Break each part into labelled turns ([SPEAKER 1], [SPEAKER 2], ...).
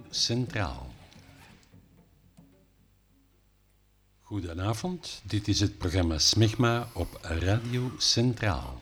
[SPEAKER 1] Centraal. Goedenavond, dit is het programma Smegma op Radio Centraal.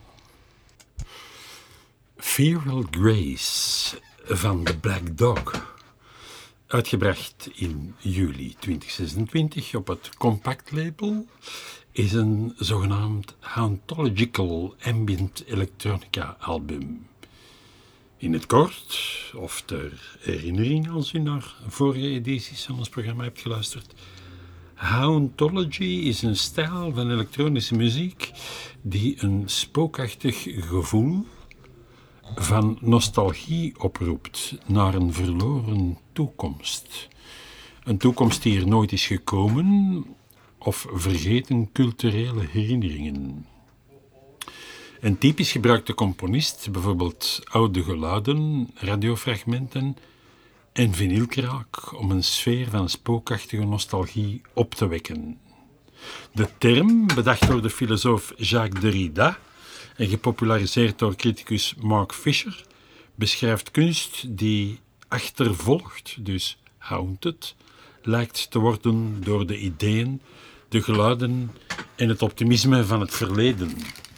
[SPEAKER 1] Feral Grace van The Black Dog, uitgebracht in juli 2026 op het Compact label, is een zogenaamd Hauntological Ambient Electronica album. In het kort, of ter herinnering als u naar vorige edities van ons programma hebt geluisterd, Hauntology is een stijl van elektronische muziek die een spookachtig gevoel van nostalgie oproept naar een verloren toekomst. Een toekomst die er nooit is gekomen of vergeten culturele herinneringen. Een typisch gebruikte componist, bijvoorbeeld oude geluiden, radiofragmenten en vinylkraak om een sfeer van spookachtige nostalgie op te wekken. De term, bedacht door de filosoof Jacques Derrida en gepopulariseerd door criticus Mark Fisher, beschrijft kunst die achtervolgd, dus haunted, lijkt te worden door de ideeën, de geluiden en het optimisme van het verleden.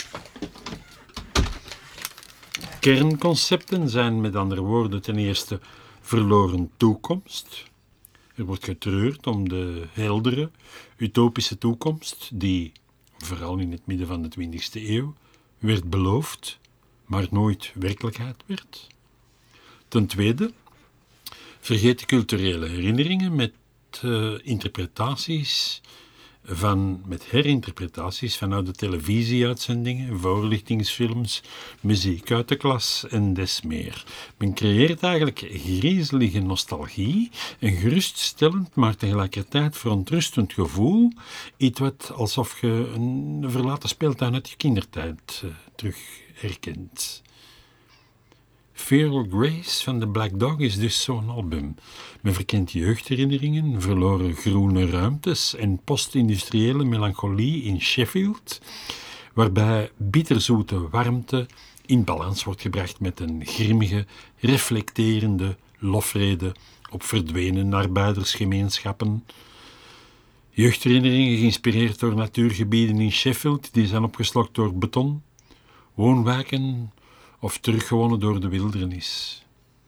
[SPEAKER 1] Kernconcepten zijn met andere woorden ten eerste verloren toekomst. Er wordt getreurd om de heldere, utopische toekomst die, vooral in het midden van de 20e eeuw, werd beloofd, maar nooit werkelijkheid werd. Ten tweede, vergeten culturele herinneringen met herinterpretaties van oude televisieuitzendingen, voorlichtingsfilms, muziek uit de klas en des meer. Men creëert eigenlijk griezelige nostalgie, een geruststellend, maar tegelijkertijd verontrustend gevoel, iets wat alsof je een verlaten speeltuin uit je kindertijd terug herkent. Feral Grace van The Black Dog is dus zo'n album. Men verkent jeugdherinneringen, verloren groene ruimtes en post-industriële melancholie in Sheffield, waarbij bitterzoete warmte in balans wordt gebracht met een grimmige, reflecterende lofrede op verdwenen arbeidersgemeenschappen. Jeugdherinneringen geïnspireerd door natuurgebieden in Sheffield die zijn opgeslokt door beton, woonwijken of teruggewonnen door de wildernis.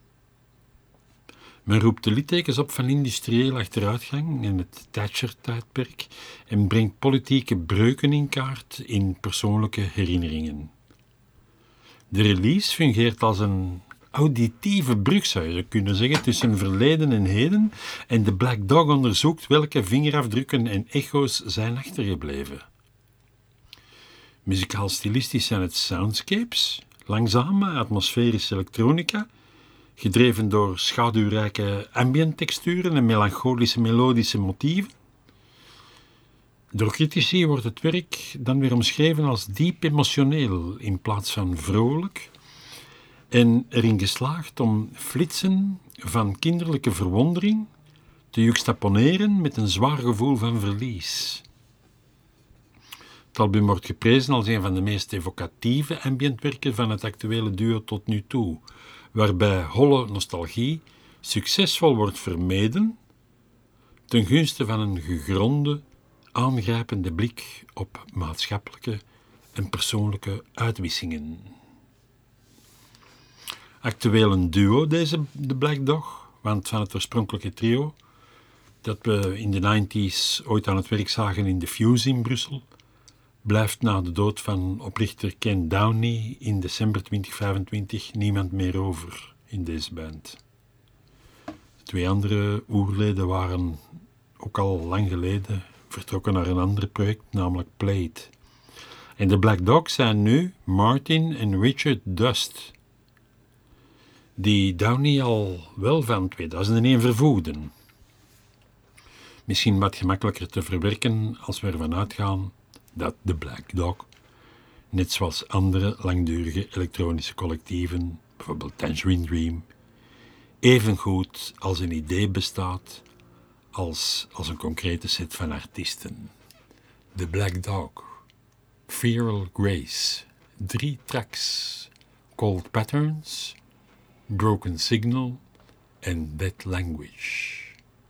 [SPEAKER 1] Men roept de littekens op van industriële achteruitgang en het Thatcher-tijdperk en brengt politieke breuken in kaart in persoonlijke herinneringen. De release fungeert als een auditieve brug, zou je kunnen zeggen, tussen verleden en heden, en de Black Dog onderzoekt welke vingerafdrukken en echo's zijn achtergebleven. Muzikaal-stilistisch zijn het soundscapes, langzame, atmosferische elektronica, gedreven door schaduwrijke ambienttexturen en melancholische melodische motieven. Door critici wordt het werk dan weer omschreven als diep emotioneel in plaats van vrolijk en erin geslaagd om flitsen van kinderlijke verwondering te juxtaponeren met een zwaar gevoel van verlies. Het album wordt geprezen als een van de meest evocatieve ambientwerken van het actuele duo tot nu toe, waarbij holle nostalgie succesvol wordt vermeden ten gunste van een gegronde, aangrijpende blik op maatschappelijke en persoonlijke uitwissingen. Actueel een duo deze The Black Dog, want van het oorspronkelijke trio dat we in de 90's ooit aan het werk zagen in The Fuse in Brussel, blijft na de dood van oprichter Ken Downey in december 2025 niemand meer over in deze band. De twee andere oerleden waren ook al lang geleden vertrokken naar een ander project, namelijk Plate. En de Black Dog zijn nu Martin en Richard Dust, die Downey al wel van 2001 vervoegden. Misschien wat gemakkelijker te verwerken als we ervan uitgaan dat de Black Dog, net zoals andere langdurige elektronische collectieven, bijvoorbeeld Tangerine Dream, evengoed als een idee bestaat als een concrete set van artiesten. The Black Dog, Feral Grace, 3 tracks, Cold Patterns, Broken Signal and Bad Language.